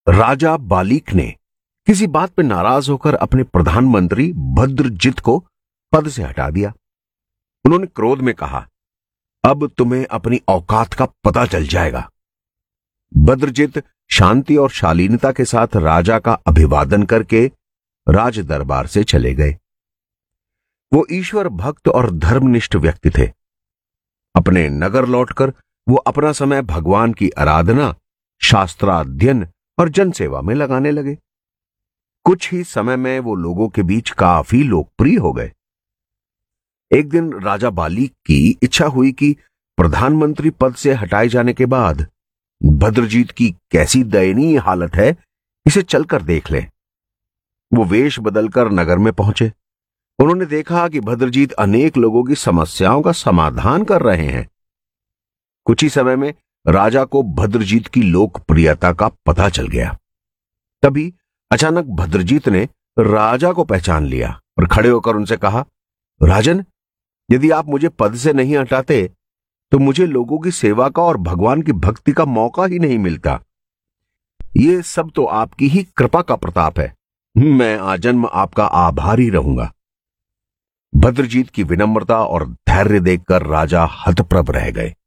राजा बालीक ने किसी बात पर नाराज होकर अपने प्रधानमंत्री भद्रजित को पद से हटा दिया। उन्होंने क्रोध में कहा, अब तुम्हें अपनी औकात का पता चल जाएगा। भद्रजित शांति और शालीनता के साथ राजा का अभिवादन करके राज दरबार से चले गए। वो ईश्वर भक्त और धर्मनिष्ठ व्यक्ति थे। अपने नगर लौटकर वो अपना समय भगवान की आराधना, शास्त्राध्ययन और जनसेवा में लगाने लगे। कुछ ही समय में वो लोगों के बीच काफी लोकप्रिय हो गए। एक दिन राजा बालीक की इच्छा हुई कि प्रधानमंत्री पद से हटाए जाने के बाद भद्रजीत की कैसी दयनीय हालत है, इसे चलकर देख लें। वो वेश बदलकर नगर में पहुंचे। उन्होंने देखा कि भद्रजीत अनेक लोगों की समस्याओं का समाधान कर रहे हैं। कुछ ही समय में राजा को भद्रजीत की लोकप्रियता का पता चल गया। तभी अचानक भद्रजीत ने राजा को पहचान लिया और खड़े होकर उनसे कहा, राजन, यदि आप मुझे पद से नहीं हटाते तो मुझे लोगों की सेवा का और भगवान की भक्ति का मौका ही नहीं मिलता। ये सब तो आपकी ही कृपा का प्रताप है। मैं आजन्म आपका आभारी रहूंगा। भद्रजीत की विनम्रता और धैर्य देखकर राजा हतप्रभ रह गए।